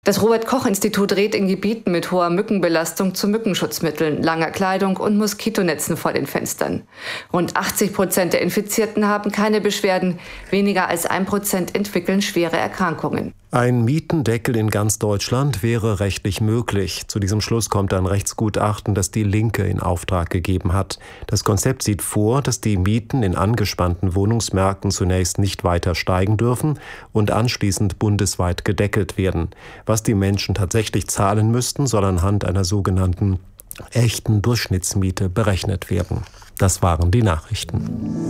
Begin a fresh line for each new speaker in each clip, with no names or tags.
Das Robert-Koch-Institut rät in Gebieten mit hoher Mückenbelastung zu Mückenschutzmitteln, langer Kleidung und Moskitonetzen vor den Fenstern. Rund 80% der Infizierten haben keine Beschwerden, weniger als 1% entwickeln schwere Erkrankungen.
Ein Mietendeckel in ganz Deutschland wäre rechtlich möglich. Zu diesem Schluss kommt ein Rechtsgutachten, das die Linke in Auftrag gegeben hat. Das Konzept sieht vor, dass die Mieten in angespannten Wohnungsmärkten zunächst nicht weiter steigen dürfen und anschließend bundesweit gedeckelt werden. Was die Menschen tatsächlich zahlen müssten, soll anhand einer sogenannten echten Durchschnittsmiete berechnet werden. Das waren die Nachrichten.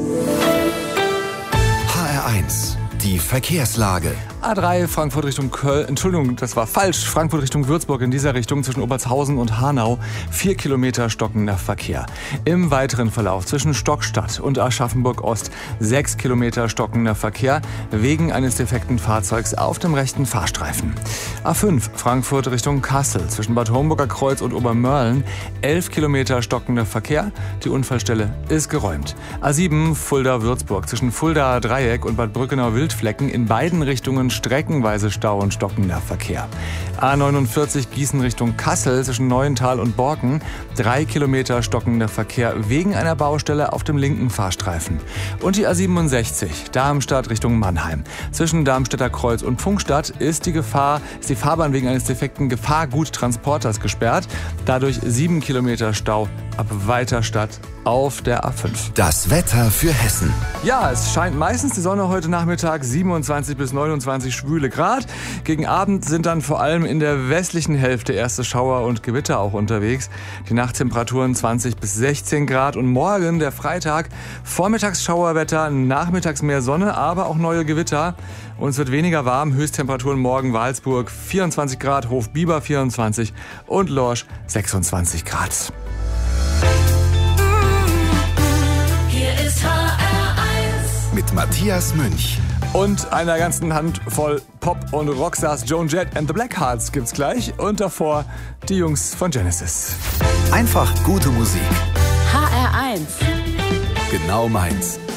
HR1, die Verkehrslage.
A3 Frankfurt Richtung Köln, Entschuldigung, das war falsch, Frankfurt Richtung Würzburg in dieser Richtung zwischen Obertshausen und Hanau, 4 Kilometer stockender Verkehr. Im weiteren Verlauf zwischen Stockstadt und Aschaffenburg-Ost 6 Kilometer stockender Verkehr wegen eines defekten Fahrzeugs auf dem rechten Fahrstreifen. A5 Frankfurt Richtung Kassel zwischen Bad Homburger Kreuz und Obermörlen 11 Kilometer stockender Verkehr, die Unfallstelle ist geräumt. A7 Fulda-Würzburg zwischen Fuldaer Dreieck und Bad Brückenau Wildflecken in beiden Richtungen streckenweise Stau und stockender Verkehr. A49 Gießen Richtung Kassel zwischen Neuental und Borken 3 Kilometer stockender Verkehr wegen einer Baustelle auf dem linken Fahrstreifen. Und die A67 Darmstadt Richtung Mannheim. Zwischen Darmstädter Kreuz und Pfungstadt ist die Fahrbahn wegen eines defekten Gefahrguttransporters gesperrt. Dadurch 7 Kilometer Stau ab Weiterstadt auf der A5.
Das Wetter für Hessen.
Ja, es scheint meistens die Sonne heute Nachmittag, 27 bis 29 schwüle Grad. Gegen Abend sind dann vor allem in der westlichen Hälfte erste Schauer und Gewitter auch unterwegs. Die Nachttemperaturen 20 bis 16 Grad und morgen, der Freitag, vormittags Schauerwetter, nachmittags mehr Sonne, aber auch neue Gewitter. Und es wird weniger warm, Höchsttemperaturen morgen Walsburg 24 Grad, Hofbieber 24 und Lorsch 26 Grad.
Mit Matthias Münch.
Und einer ganzen Handvoll Pop- und Rockstars. Joan Jett and the Blackhearts gibt's gleich. Und davor die Jungs von Genesis.
Einfach gute Musik.
HR1.
Genau meins.